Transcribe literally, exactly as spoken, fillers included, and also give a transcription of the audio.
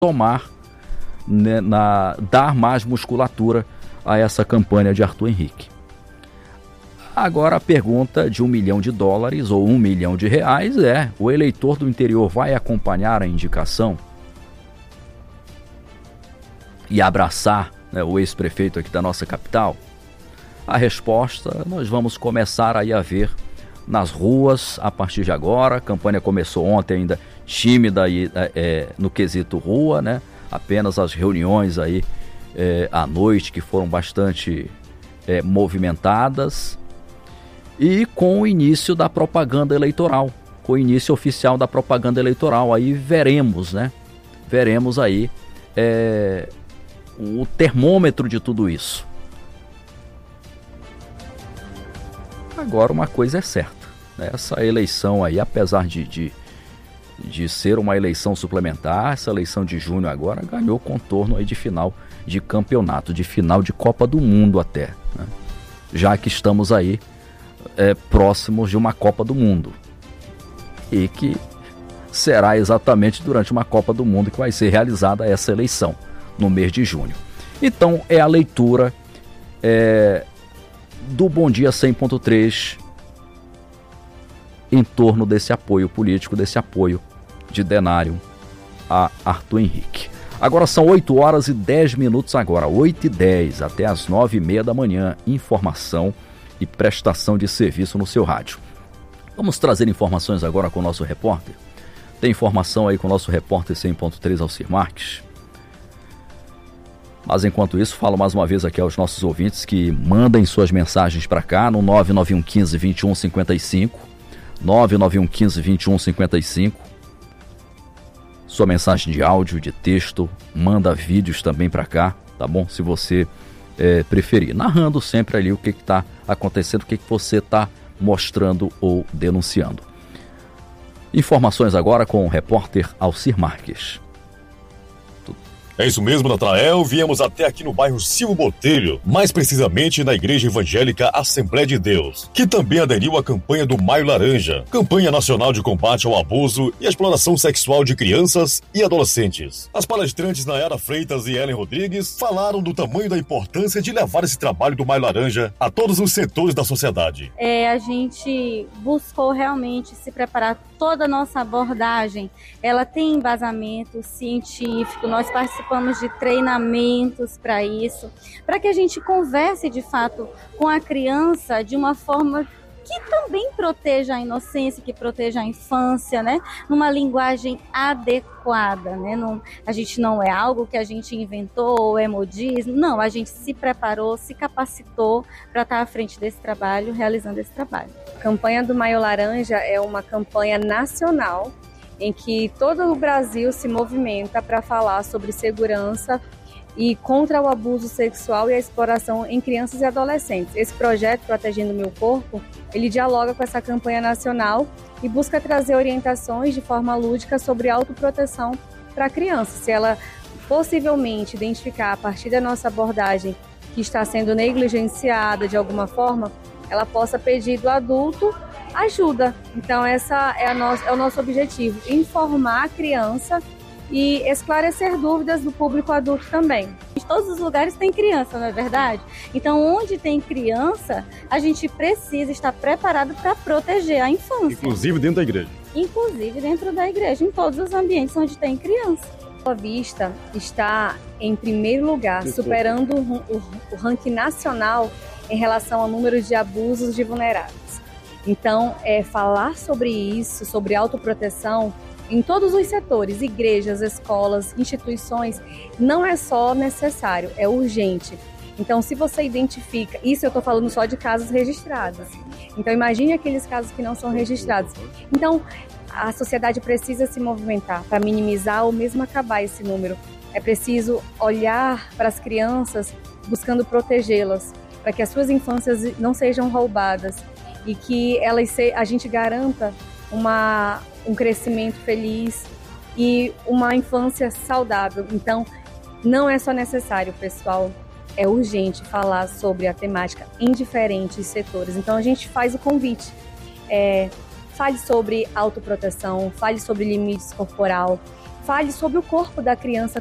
tomar, né, na, dar mais musculatura a essa campanha de Arthur Henrique. Agora a pergunta de um milhão de dólares ou um milhão de reais é: o eleitor do interior vai acompanhar a indicação e abraçar, né, o ex-prefeito aqui da nossa capital? A resposta nós vamos começar aí a ver nas ruas a partir de agora. A campanha começou ontem ainda tímida aí, é, no quesito rua, né? Apenas as reuniões aí é, à noite, que foram bastante é, movimentadas, e com o início da propaganda eleitoral, com o início oficial da propaganda eleitoral, aí veremos, né? Veremos aí é, o termômetro de tudo isso. Agora uma coisa é certa, né? Essa eleição aí, apesar de, de de ser uma eleição suplementar, essa eleição de junho agora ganhou contorno aí de final de campeonato, de final de Copa do Mundo até, né? Já que estamos aí é, próximos de uma Copa do Mundo, e que será exatamente durante uma Copa do Mundo que vai ser realizada essa eleição, no mês de junho. Então é a leitura é, do Bom Dia cem ponto três em torno desse apoio político, desse apoio de Denário a Arthur Henrique. Agora são oito horas e dez minutos agora, oito e dez, até as nove e meia da manhã, informação e prestação de serviço no seu rádio. Vamos trazer informações agora com o nosso repórter. Tem informação aí com o nosso repórter cem ponto três, Alcir Marques. Mas enquanto isso, falo mais uma vez aqui aos nossos ouvintes que mandem suas mensagens para cá no nove nove um um cinco, dois um cinco cinco, nove nove um um cinco, dois um cinco cinco. Sua mensagem de áudio, de texto, manda vídeos também para cá, tá bom? Se você é, preferir, narrando sempre ali o que está acontecendo, o que, que você está mostrando ou denunciando. Informações agora com o repórter Alcir Marques. É isso mesmo, Natanael. Viemos até aqui no bairro Silvio Botelho, mais precisamente na Igreja Evangélica Assembleia de Deus, que também aderiu à campanha do Maio Laranja, campanha nacional de combate ao abuso e à exploração sexual de crianças e adolescentes. As palestrantes Nayara Freitas e Ellen Rodrigues falaram do tamanho da importância de levar esse trabalho do Maio Laranja a todos os setores da sociedade. É, a gente buscou realmente se preparar. Toda a nossa abordagem, ela tem embasamento científico, nós participamos de treinamentos para isso, para que a gente converse de fato com a criança de uma forma que também proteja a inocência, que proteja a infância, né? Numa linguagem adequada, né? Não, a gente não é algo que a gente inventou ou é modismo, não, a gente se preparou, se capacitou para estar à frente desse trabalho, realizando esse trabalho. A campanha do Maio Laranja é uma campanha nacional em que todo o Brasil se movimenta para falar sobre segurança e contra o abuso sexual e a exploração em crianças e adolescentes. Esse projeto, Protegendo o Meu Corpo, ele dialoga com essa campanha nacional e busca trazer orientações de forma lúdica sobre autoproteção para a criança. Se ela possivelmente identificar a partir da nossa abordagem que está sendo negligenciada de alguma forma, ela possa pedir do adulto ajuda. Então essa é, a no... é o nosso objetivo, informar a criança e esclarecer dúvidas do público adulto também. Em todos os lugares tem criança, não é verdade? Então, onde tem criança, a gente precisa estar preparado para proteger a infância. Inclusive dentro da igreja. Inclusive dentro da igreja, em todos os ambientes onde tem criança. Boa Vista está em primeiro lugar, superando o, o, o ranking nacional em relação ao número de abusos de vulneráveis. Então, é, falar sobre isso, sobre autoproteção, em todos os setores, igrejas, escolas, instituições, não é só necessário, é urgente. Então, se você identifica, isso eu estou falando só de casos registrados. Então, imagine aqueles casos que não são registrados. Então, a sociedade precisa se movimentar para minimizar ou mesmo acabar esse número. É preciso olhar para as crianças buscando protegê-las, para que as suas infâncias não sejam roubadas e que elas se, a gente garanta uma, um crescimento feliz e uma infância saudável. Então, não é só necessário, pessoal, é urgente falar sobre a temática em diferentes setores. Então, a gente faz o convite. É, fale sobre autoproteção, fale sobre limites corporal, fale sobre o corpo da criança